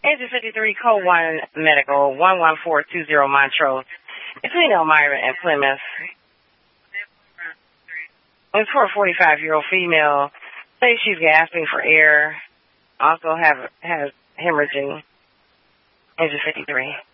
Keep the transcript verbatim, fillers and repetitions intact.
Engine fifty-three, Code one Medical, one one four two zero Montrose, between Elmira and Plymouth. It's for a forty-five-year-old female. Say she's gasping for air. Also have has hemorrhaging. Engine fifty-three.